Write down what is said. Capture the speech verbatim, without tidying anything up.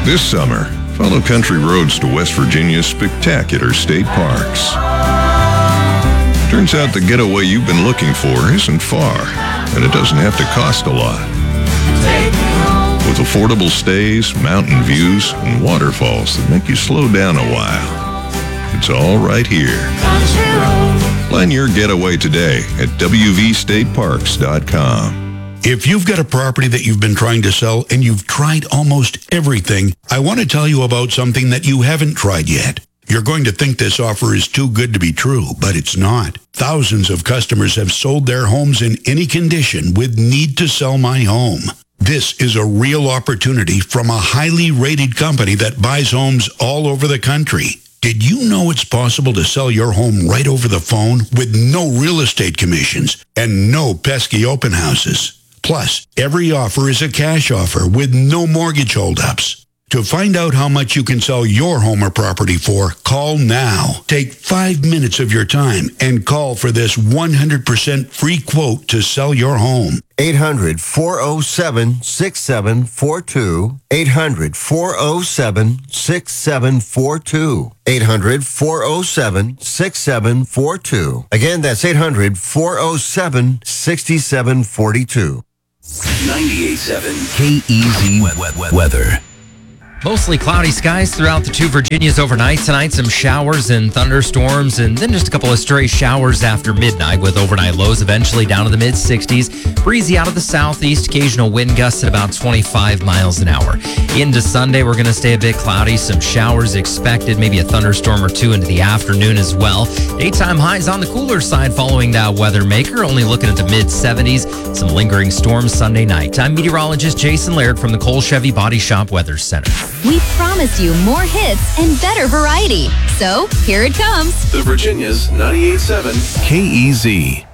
This summer, follow country roads to West Virginia's spectacular state parks. Turns out the getaway you've been looking for isn't far, and it doesn't have to cost a lot. With affordable stays, mountain views, and waterfalls that make you slow down a while. It's all right here. Plan your getaway today at w v state parks dot com. If you've got a property that you've been trying to sell and you've tried almost everything, I want to tell you about something that you haven't tried yet. You're going to think this offer is too good to be true, but it's not. Thousands of customers have sold their homes in any condition with Need to Sell My Home. This is a real opportunity from a highly rated company that buys homes all over the country. Did you know it's possible to sell your home right over the phone with no real estate commissions and no pesky open houses? Plus, every offer is a cash offer with no mortgage holdups. To find out how much you can sell your home or property for, call now. Take five minutes of your time and call for this one hundred percent free quote to sell your home. eight hundred, four oh seven, six seven four two. eight hundred, four oh seven, six seven four two. eight hundred, four oh seven, six seven four two. Again, that's eight hundred, four oh seven, six seven four two. ninety-eight point seven K E Z weather. Mostly cloudy skies throughout the two Virginias overnight tonight. Some showers and thunderstorms, and then just a couple of stray showers after midnight with overnight lows eventually down to the mid sixties. Breezy out of the southeast, occasional wind gusts at about twenty-five miles an hour. Into Sunday, we're going to stay a bit cloudy. Some showers expected, maybe a thunderstorm or two into the afternoon as well. Daytime highs on the cooler side following that weather maker, only looking at the mid seventies. Some lingering storms Sunday night. I'm meteorologist Jason Laird from the Cole Chevy Body Shop Weather Center. We promise you more hits and better variety. So, here it comes. The Virginia's ninety-eight point seven K E Z.